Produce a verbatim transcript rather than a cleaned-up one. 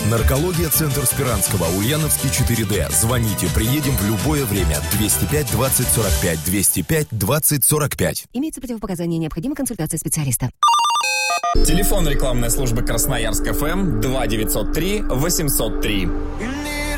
Наркология, центр Спиранского, Ульяновский, четыре дэ. Звоните, приедем в любое время. двести пять двадцать сорок пять, двести пять двадцать сорок пять. Имеются противопоказания, необходима консультация специалиста. Телефон рекламной службы Красноярск ФМ два девятьсот три восемьсот три.